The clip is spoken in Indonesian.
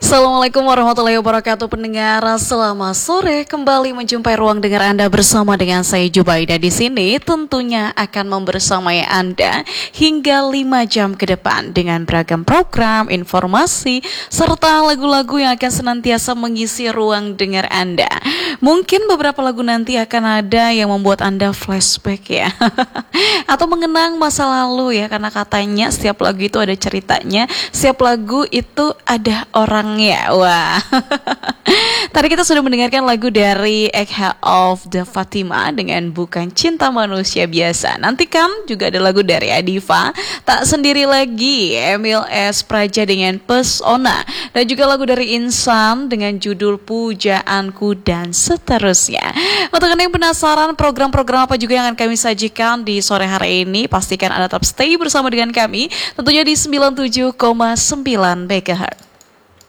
Assalamualaikum warahmatullahi wabarakatuh pendengar. Selamat sore, kembali menjumpai ruang dengar Anda bersama dengan saya Jubaida di sini. Tentunya akan membersamai Anda hingga 5 jam ke depan dengan beragam program, informasi serta lagu-lagu yang akan senantiasa mengisi ruang dengar Anda. Mungkin beberapa lagu nanti akan ada yang membuat Anda flashback ya. Atau mengenang masa lalu ya, karena katanya setiap lagu itu ada ceritanya, setiap lagu itu ada orangnya. Wah. Tadi kita sudah mendengarkan lagu dari Ekha of the Fatima dengan Bukan Cinta Manusia Biasa. Nantikan juga ada lagu dari Adifa, Tak Sendiri Lagi, Emil S. Praja dengan Pesona, dan juga lagu dari Insan dengan judul Pujaanku, dan seterusnya. Untuk Anda yang penasaran program-program apa juga yang akan kami sajikan di sore hari ini, pastikan Anda tetap stay bersama dengan kami, tentunya di 97,9 MHz.